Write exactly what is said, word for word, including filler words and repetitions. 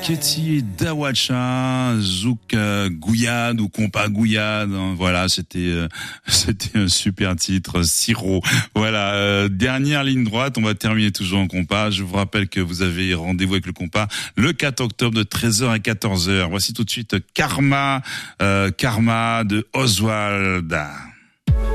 Keti Dawacha, Zouk euh, Gouillade ou Compas Gouillade, hein, voilà, c'était euh, c'était un super titre, Siro. Voilà, euh, dernière ligne droite, on va terminer toujours en compas. Je vous rappelle que vous avez rendez-vous avec le compas le quatre octobre de treize heures à quatorze heures. Voici tout de suite Karma, euh, Karma de Oswald.